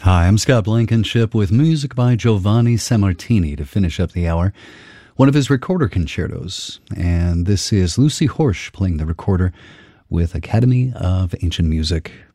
Hi, I'm Scott Blankenship with music by Giovanni Sammartini to finish up the hour. One of his recorder concertos, and this is Lucy Horsch playing the recorder with Academy of Ancient Music.